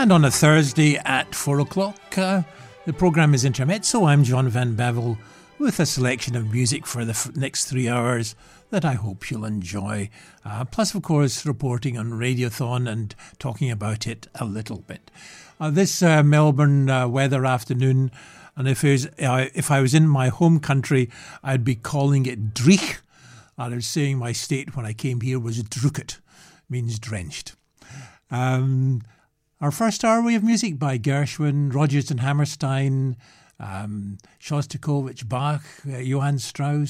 And on a Thursday at 4 o'clock, the programme is Intermezzo. I'm John Van Bevel with a selection of music for the next 3 hours that I hope you'll enjoy. Plus, of course, reporting on Radiothon and talking about it a little bit. This Melbourne weather afternoon, and if I was in my home country, I'd be calling it Dreich. I was saying my state when I came here was Druket, means drenched. Our first hour, we have music by Gershwin, Rodgers and Hammerstein, Shostakovich, Bach, Johann Strauss,